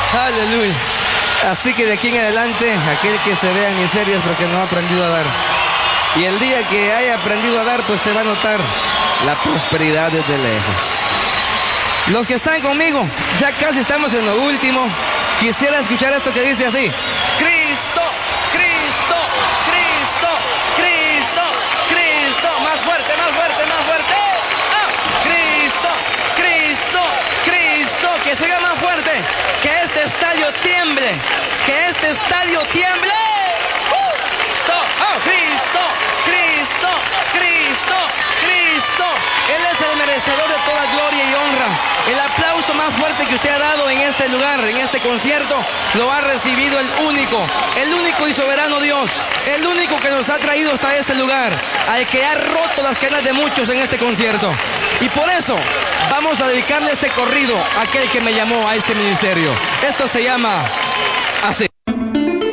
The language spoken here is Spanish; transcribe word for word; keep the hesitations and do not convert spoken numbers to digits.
Aleluya. Así que de aquí en adelante, aquel que se vea en miserias porque no ha aprendido a dar. Y el día que haya aprendido a dar, pues se va a notar la prosperidad desde lejos. Los que están conmigo, ya casi estamos en lo último. Quisiera escuchar esto que dice así: Cristo, Cristo, Cristo, Cristo, Cristo. Más fuerte, más fuerte, más fuerte. ¡Ah! Cristo, Cristo, Cristo. Que se oiga más fuerte. Que este estadio tiemble. Que este estadio tiemble. ¡Uh! ¡Stop! ¡Oh! Cristo, Cristo, Cristo, Cristo. Él es el merecedor de toda gloria y honra. El aplauso más fuerte que usted ha dado en este lugar, en este concierto, lo ha recibido el único, el único y soberano Dios, el único que nos ha traído hasta este lugar, al que ha roto las cadenas de muchos en este concierto. Y por eso vamos a dedicarle este corrido a aquel que me llamó a este ministerio. Esto se llama así.